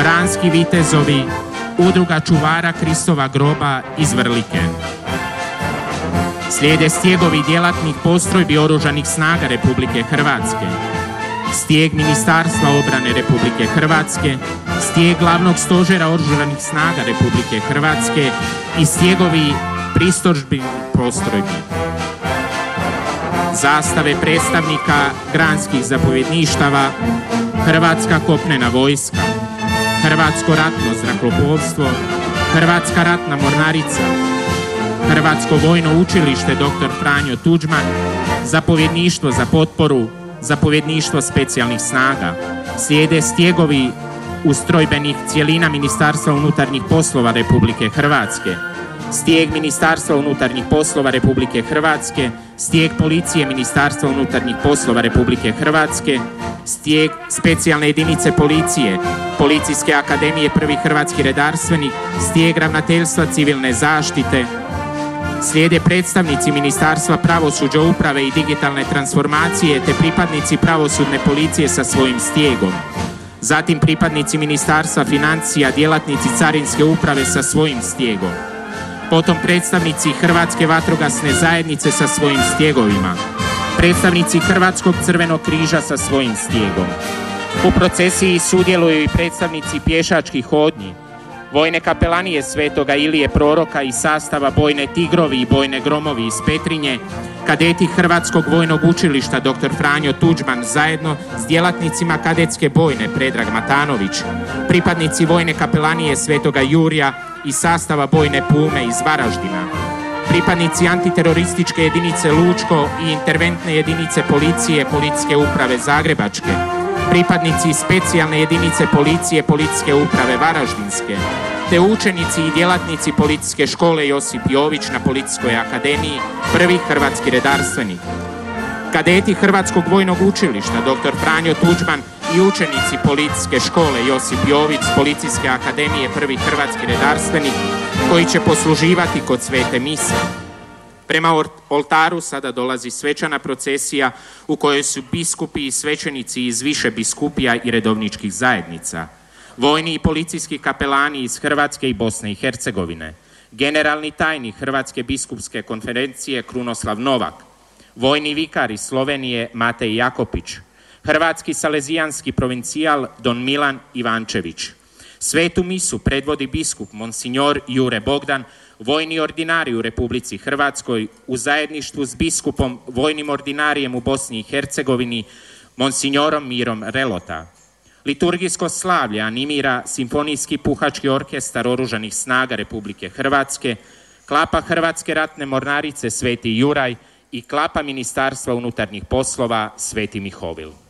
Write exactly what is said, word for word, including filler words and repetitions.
Vranski vitezovi, Udruga čuvara Kristova groba iz Vrlike. Slijede stjegovi djelatnih postrojbi Oružanih snaga Republike Hrvatske, stijeg Ministarstva obrane Republike Hrvatske, stijeg Glavnog stožera Oružanih snaga Republike Hrvatske i stjegovi pristojbi postrojbi. Zastave predstavnika granskih zapovjedništava, Hrvatska kopnena vojska, Hrvatsko ratno zrakoplovstvo, Hrvatska ratna mornarica, Hrvatsko vojno učilište doktor Franjo Tuđman, zapovjedništvo za potporu, zapovjedništvo specijalnih snaga. Slijede stjegovi ustrojbenih cjelina Ministarstva unutarnjih poslova Republike Hrvatske, stijeg Ministarstva unutarnjih poslova Republike Hrvatske, stijeg policije Ministarstva unutarnjih poslova Republike Hrvatske, stijeg specijalne jedinice policije, Policijske akademije prvi hrvatski redarstvenik, stijeg ravnateljstva civilne zaštite. Slijede predstavnici Ministarstva pravosuđa, uprave i digitalne transformacije te pripadnici pravosudne policije sa svojim stijegom. Zatim pripadnici Ministarstva financija, djelatnici Carinske uprave sa svojim stijegom. Potom predstavnici Hrvatske vatrogasne zajednice sa svojim stjegovima. Predstavnici Hrvatskog crvenog križa sa svojim stijegom. U procesiji sudjeluju i predstavnici pješačkih hodnji, Vojne kapelanije Svetoga Ilije Proroka i sastava Bojne Tigrovi i Bojne Gromovi iz Petrinje, kadeti Hrvatskog vojnog učilišta doktor Franjo Tuđman zajedno s djelatnicima kadetske bojne Predrag Matanović, pripadnici Vojne kapelanije Svetoga Jurija i sastava Bojne Pume iz Varaždina, pripadnici antiterorističke jedinice Lučko i interventne jedinice policije Policijske uprave Zagrebačke, pripadnici specijalne jedinice policije Policijske uprave Varaždinske, te učenici i djelatnici Policijske škole Josip Jović na Policijskoj akademiji, prvi hrvatski redarstvenik. Kadeti Hrvatskog vojnog učilišta doktor Franjo Tuđman i učenici Policijske škole Josip Jović s Policijske akademije, prvi hrvatski redarstvenik, koji će posluživati kod svete mise. Prema oltaru sada dolazi svečana procesija u kojoj su biskupi i svećenici iz više biskupija i redovničkih zajednica, vojni i policijski kapelani iz Hrvatske i Bosne i Hercegovine, generalni tajnik Hrvatske biskupske konferencije Krunoslav Novak, vojni vikar iz Slovenije Matej Jakopić, hrvatski salezijanski provincijal don Milan Ivančević. Svetu misu predvodi biskup Monsignor Jure Bogdan, vojni ordinarij u Republici Hrvatskoj u zajedništvu s biskupom vojnim ordinarijem u Bosni i Hercegovini Monsignorom Mirom Relota. Liturgijsko slavlje animira Simfonijski puhački orkestar Oružanih snaga Republike Hrvatske, klapa Hrvatske ratne mornarice Sveti Juraj i klapa Ministarstva unutarnjih poslova Sveti Mihovil.